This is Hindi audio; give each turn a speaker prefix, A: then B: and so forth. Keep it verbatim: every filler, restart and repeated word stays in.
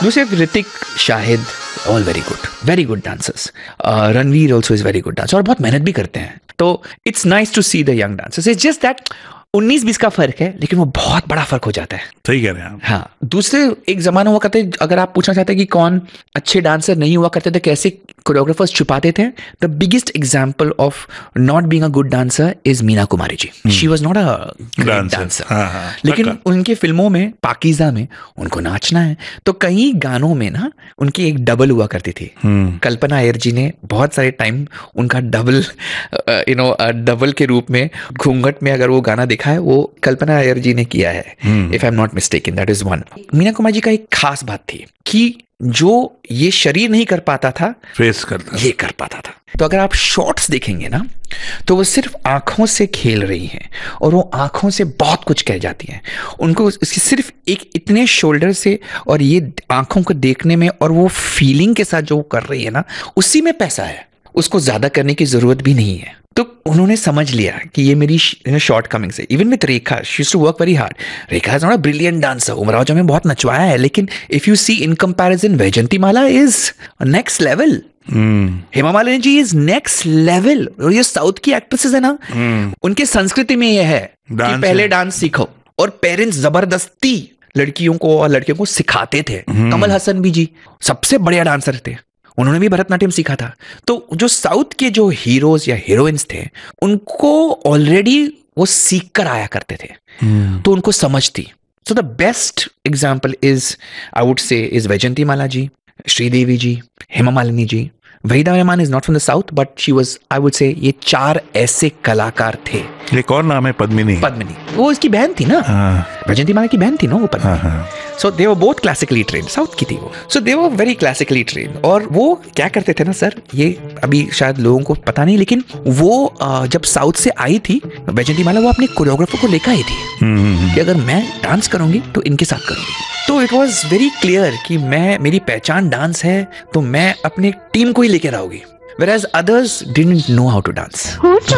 A: दूसरे Hrithik, Shahid, all very good, very good dancers. Ranveer also is very good dancer और बहुत मेहनत भी करते हैं. तो it's nice to see the young dancers. It's just that उन्नीस बीस का फर्क है, लेकिन वो बहुत बड़ा फर्क हो जाता है.
B: सही कह रहे हैं आप.
A: हाँ, दूसरे एक जमाना हुआ करते, अगर आप पूछना चाहते हैं कि कौन अच्छे डांसर नहीं हुआ करते थे, कैसे कोरियोग्राफर्स छुपाते थे, the biggest example of not being a good dancer is Meena Kumari ji. She was not a great dancer, लेकिन उनके फिल्मों में, पाकीज़ा में उनको नाचना है, तो कई गानों में ना उनकी एक डबल हुआ करती थी. कल्पना अय्यर जी ने बहुत सारे टाइम उनका डबल, यू नो डबल के रूप में घूंघट में अगर वो गाना दिखा है, वो कल्पना अय्यर जी ने किया है, if I am not mistaken, that is one. Meena Kumari ji का एक खास बात थी कि जो ये शरीर नहीं कर पाता था,
B: फेस करता
A: ये कर पाता था. तो अगर आप शॉट्स देखेंगे ना, तो वो सिर्फ आंखों से खेल रही हैं और वो आंखों से बहुत कुछ कह जाती हैं. उनको इसकी सिर्फ एक इतने शोल्डर से और ये आंखों को देखने में और वो फीलिंग के साथ जो वो कर रही है ना, उसी में पैसा है. उसको ज्यादा करने की जरूरत भी नहीं है. तो उन्होंने समझ लिया कि ये मेरी शॉर्ट कमिंग से. Even with Rekha, she used to work very hard. Rekha is not a brilliant dancer. Umrao जी में बहुत नचवाया है, लेकिन if you see in comparison, Vaijanti Mala is next level. Hema Malini ji is next level. और ये साउथ की एक्ट्रेसेस है ना, hmm. उनके संस्कृति में ये है कि पहले डांस सीखो, और पेरेंट्स जबरदस्ती लड़कियों को और लड़कियों को सिखाते थे. hmm. कमल हसन भी जी सबसे बढ़िया डांसर थे, उन्होंने भी भरतनाट्यम सीखा था. तो जो साउथ के जो हीरोज या हीरोइंस थे, उनको ऑलरेडी वो सीख कर आया करते थे. hmm. तो उनको समझ थी. So the best example is, I would say, is Vaijanti Mala ji, Sridevi ji, Hema Malini ji. Waheeda Rehman is not from the south, but she was, I would say, ये चार ऐसे कलाकार थे.
B: एक और नाम है पद्मिनी.
A: पद्मिनी, वो इसकी बहन थी ना, वैजंती माला की बहन थी ना वो पद्मिनी. सो दे were both classically trained, south की थी वो. सो दे वर वेरी क्लासिकली ट्रेन्ड. और वो क्या करते थे ना सर, ये अभी शायद लोगों को पता नहीं, लेकिन वो जब साउथ से आई थी वैजंती माला, वो अपने कोरियोग्राफर को लेकर आई थी कि अगर मैं डांस करूंगी तो इनके साथ करूंगी. तो इट वॉज वेरी क्लियर कि मैं, मेरी पहचान डांस है, तो मैं अपनी टीम को ही लेकर आऊंगी. Whereas others didn't know how to dance.